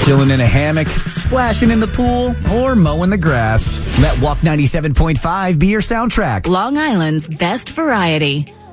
Chilling in a hammock, splashing in the pool, or mowing the grass. Let Walk 97.5 be your soundtrack. Long Island's best variety.